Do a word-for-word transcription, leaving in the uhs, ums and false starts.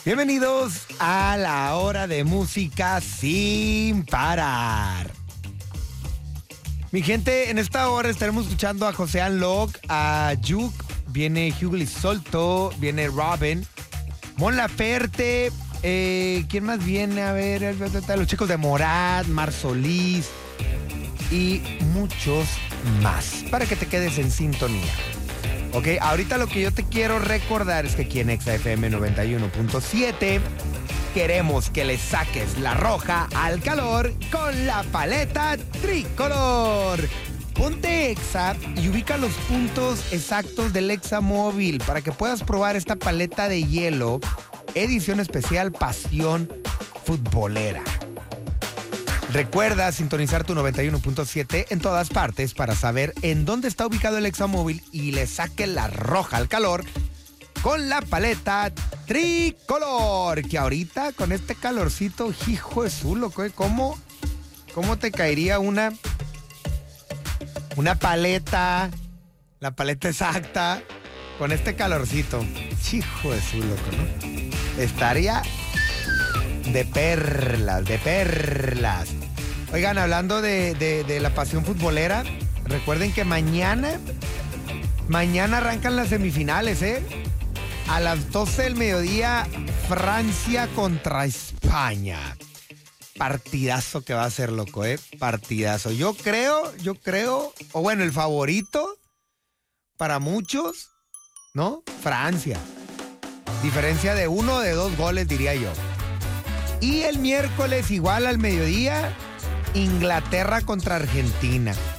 Bienvenidos a la hora de música sin parar. Mi gente, en esta hora estaremos escuchando a José Unlock, a Juke, viene Hughley Solto, viene Robin, Mon Laferte, eh, ¿quién más viene? A ver, los chicos de Morat, Mar Solís y muchos más, para que te quedes en sintonía. Ok, ahorita lo que yo te quiero recordar es que aquí en Exa F M noventa y uno punto siete queremos que le saques la roja al calor con la paleta tricolor. Ponte Exa y ubica los puntos exactos del Exa móvil para que puedas probar esta paleta de hielo, edición especial Pasión Futbolera. Recuerda sintonizar tu noventa y uno punto siete en todas partes para saber en dónde está ubicado el Exa móvil y le saque la roja al calor con la paleta tricolor. Que ahorita con este calorcito, hijo de su loco, ¿eh? ¿Cómo, ¿Cómo te caería una, una paleta, la paleta exacta con este calorcito? Hijo de su loco, ¿no? Estaría de perlas, de perlas. Oigan, hablando de, de, de la pasión futbolera, recuerden que mañana, mañana arrancan las semifinales, ¿eh? A las doce del mediodía, Francia contra España. Partidazo que va a ser, loco, ¿eh? Partidazo. Yo creo, yo creo, o bueno, el favorito para muchos, ¿no? Francia. Diferencia de uno o de dos goles, diría yo. Y el miércoles, igual al mediodía, Inglaterra contra Argentina.